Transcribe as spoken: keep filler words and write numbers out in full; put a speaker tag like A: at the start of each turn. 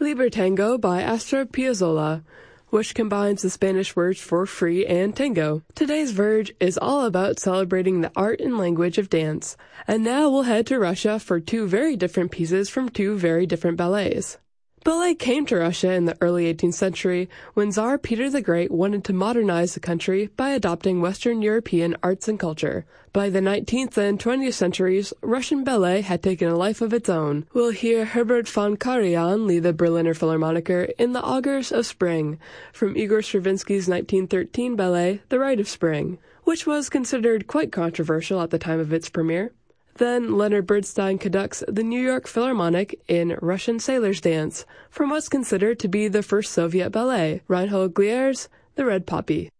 A: Libertango by Astor Piazzolla, which combines the Spanish words for free and tango. Today's Verge is all about celebrating the art and language of dance. And now we'll head to Russia for two very different pieces from two very different ballets. Ballet came to Russia in the early eighteenth century when Tsar Peter the Great wanted to modernize the country by adopting Western European arts and culture. By the nineteenth and twentieth centuries, Russian ballet had taken a life of its own. We'll hear Herbert von Karajan lead the Berliner Philharmoniker in The Augurs of Spring, from Igor Stravinsky's nineteen thirteen ballet, The Rite of Spring, which was considered quite controversial at the time of its premiere. Then Leonard Bernstein conducts the New York Philharmonic in Russian Sailor's Dance, from what's considered to be the first Soviet ballet, Reinhold Glier's The Red Poppy.